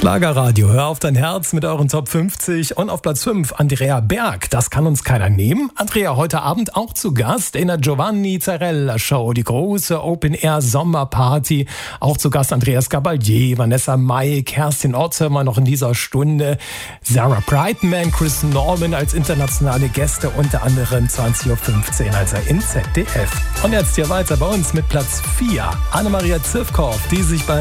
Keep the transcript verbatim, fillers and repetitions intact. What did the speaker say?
Schlagerradio, hör auf dein Herz mit euren Top fünfzig. Und auf Platz fünf Andrea Berg, das kann uns keiner nehmen. Andrea heute Abend auch zu Gast in der Giovanni Zarella Show, die große Open-Air-Sommerparty. Auch zu Gast Andreas Gabalier, Vanessa Mai, Kerstin Ott hören wir noch in dieser Stunde. Sarah Brightman, Chris Norman als internationale Gäste, unter anderem zwanzig Uhr fünfzehn, also in Z D F. Und jetzt hier weiter bei uns mit Platz vier. Annemaria Zivkow, die sich bei